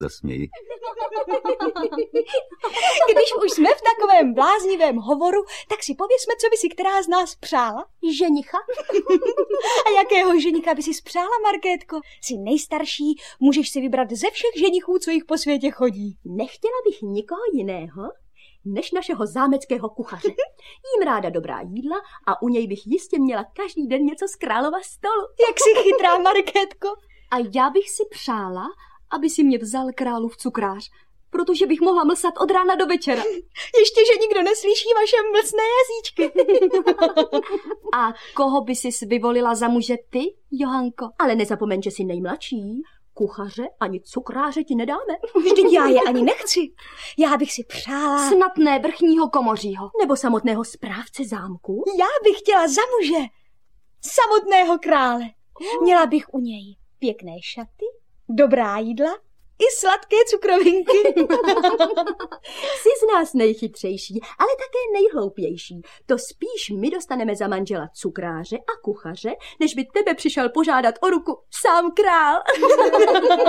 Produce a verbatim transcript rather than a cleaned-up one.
zasměji. Když už jsme v takovém bláznivém hovoru, tak si pověsme, co by si která z nás přála. Ženicha? A jakého ženicha by si přála, Markétko? Jsi nejstarší, můžeš si vybrat ze všech ženichů, co jich po světě chodí. Nechtěla bych nikoho jiného, než našeho zámeckého kuchaře. Jím ráda dobrá jídla a u něj bych jistě měla každý den něco z králova stolu. Jak jsi chytrá, Markétko. A já bych si přála, aby si mě vzal králův cukrář, protože bych mohla mlsat od rána do večera. Ještě, že nikdo neslyší vaše mlsné jazyčky. A koho by si vyvolila za muže ty, Johanko? Ale nezapomeň, že jsi nejmladší. Kuchaře ani cukráře ti nedáme. Vždyť já je ani nechci. Já bych si přála... Snad ne vrchního komořího. Nebo samotného správce zámku. Já bych chtěla za muže samotného krále. Měla bych u něj pěkné šaty, dobrá jídla i sladké cukrovinky. Jsi z nás nejchytřejší, ale také nejhloupější. To spíš my dostaneme za manžela cukráře a kuchaře, než by tebe přišel požádat o ruku sám král.